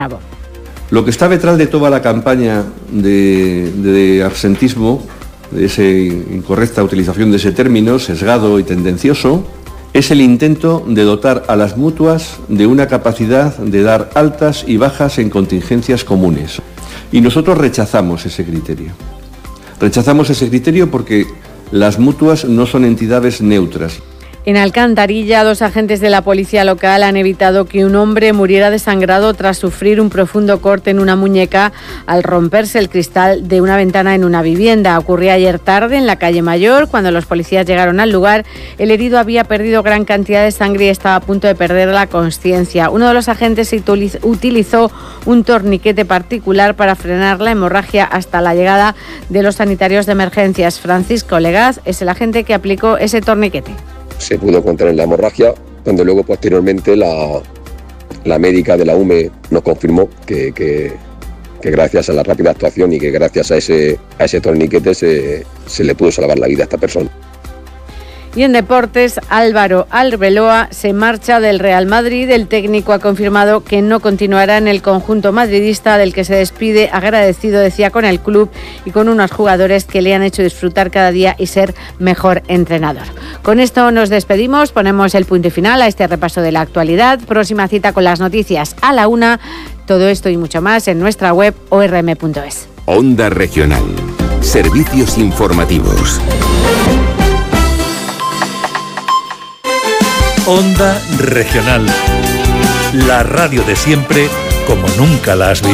Lo que está detrás de toda la campaña de absentismo, de esa incorrecta utilización de ese término, sesgado y tendencioso, es el intento de dotar a las mutuas de una capacidad de dar altas y bajas en contingencias comunes. Y nosotros rechazamos ese criterio. Rechazamos ese criterio porque las mutuas no son entidades neutras. En Alcantarilla, 2 agentes de la policía local han evitado que un hombre muriera desangrado tras sufrir un profundo corte en una muñeca al romperse el cristal de una ventana en una vivienda. Ocurría ayer tarde en la calle Mayor. Cuando los policías llegaron al lugar, el herido había perdido gran cantidad de sangre y estaba a punto de perder la consciencia. Uno de los agentes utilizó un torniquete particular para frenar la hemorragia hasta la llegada de los sanitarios de emergencias. Francisco Legaz es el agente que aplicó ese torniquete. Se pudo contener la hemorragia, donde luego posteriormente la médica de la UME nos confirmó que gracias a la rápida actuación y que gracias a ese torniquete se le pudo salvar la vida a esta persona. Y en deportes, Álvaro Arbeloa se marcha del Real Madrid. El técnico ha confirmado que no continuará en el conjunto madridista, del que se despide agradecido, decía, con el club y con unos jugadores que le han hecho disfrutar cada día y ser mejor entrenador. Con esto nos despedimos, ponemos el punto final a este repaso de la actualidad. Próxima cita con las noticias a la 1. Todo esto y mucho más en nuestra web orm.es. Onda Regional. Servicios informativos. Onda Regional, la radio de siempre como nunca la has visto.